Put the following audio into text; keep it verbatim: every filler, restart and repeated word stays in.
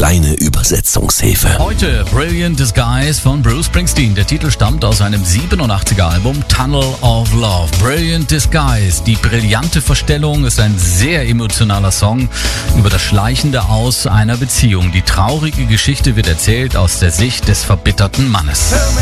kleine Übersetzungshilfe. Heute Brilliant Disguise von Bruce Springsteen. Der Titel stammt aus seinem siebenundachtziger Album Tunnel of Love. Brilliant Disguise, die brillante Verstellung, ist ein sehr emotionaler Song über das Schleichende aus einer Beziehung. Die traurige Geschichte wird erzählt aus der Sicht des verbitterten Mannes.